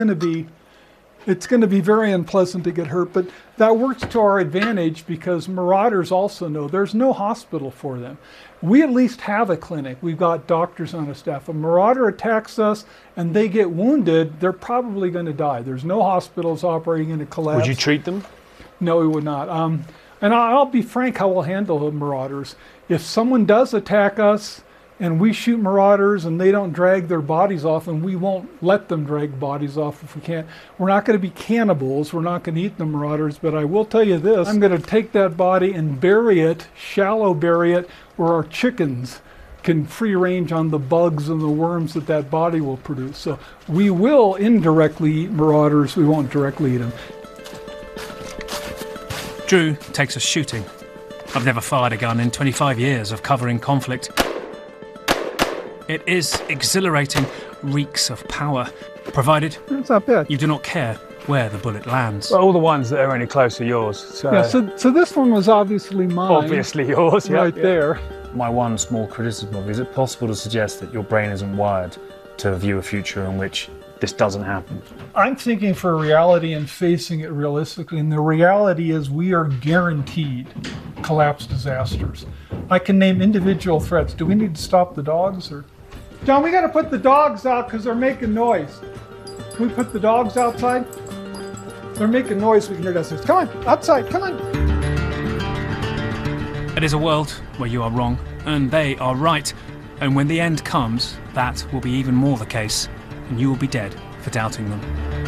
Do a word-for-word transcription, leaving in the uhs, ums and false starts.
going to be it's going to be very unpleasant to get hurt, but that works to our advantage because marauders also know there's no hospital for them. We at least have a clinic. We've got doctors on a staff. A marauder attacks us and they get wounded, they're probably going to die. There's no hospitals operating in a collapse. Would you treat them? No, we would not. Um, and I'll be frank how we'll handle the marauders. If someone does attack us, and we shoot marauders and they don't drag their bodies off, and we won't let them drag bodies off if we can't. We're not going to be cannibals. We're not going to eat the marauders, but I will tell you this. I'm going to take that body and bury it, shallow bury it, where our chickens can free range on the bugs and the worms that that body will produce. So we will indirectly eat marauders. We won't directly eat them. Drew takes us shooting. I've never fired a gun in twenty-five years of covering conflict. It is exhilarating, reeks of power, provided It's not bad. you do not care where the bullet lands. Well, all the ones that are any close are yours. So Yeah, so, so this one was obviously mine. obviously yours, yeah. Right yeah. there. My one small criticism of it, is it possible to suggest that your brain isn't wired to view a future in which this doesn't happen? I'm thinking for reality and facing it realistically, and the reality is we are guaranteed collapse disasters. I can name individual threats. Do we need to stop the dogs? Or John, we got to put the dogs out because they're making noise. Can we put the dogs outside? They're making noise, we can hear downstairs. Come on, outside, come on. It is a world where you are wrong and they are right. And when the end comes, that will be even more the case, and you will be dead for doubting them.